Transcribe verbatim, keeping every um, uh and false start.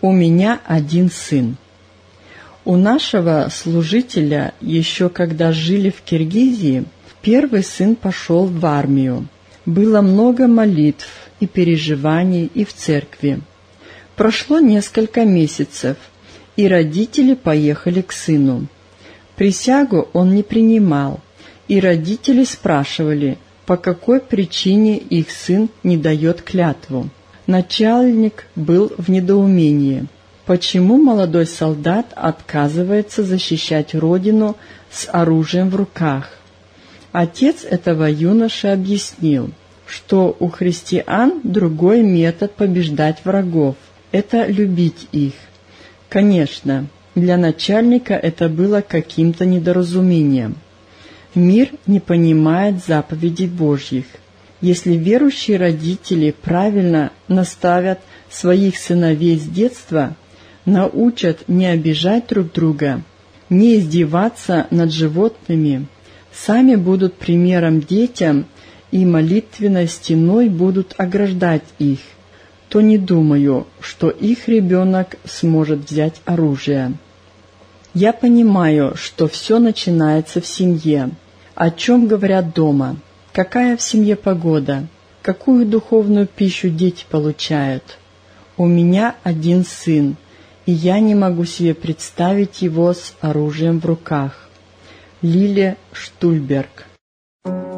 У меня один сын. У нашего служителя, еще когда жили в Киргизии, первый сын пошел в армию. Было много молитв и переживаний и в церкви. Прошло несколько месяцев, и родители поехали к сыну. Присягу он не принимал, и родители спрашивали, по какой причине их сын не дает клятву. Начальник был в недоумении. Почему молодой солдат отказывается защищать родину с оружием в руках? Отец этого юноши объяснил, что у христиан другой метод побеждать врагов – это любить их. Конечно, для начальника это было каким-то недоразумением. Мир не понимает заповедей Божьих. Если верующие родители правильно наставят своих сыновей с детства, научат не обижать друг друга, не издеваться над животными, сами будут примером детям и молитвенной стеной будут ограждать их, то не думаю, что их ребенок сможет взять оружие. Я понимаю, что все начинается в семье. О чем говорят дома? Какая в семье погода? Какую духовную пищу дети получают? У меня один сын, и я не могу себе представить его с оружием в руках. Лилия Штульберг.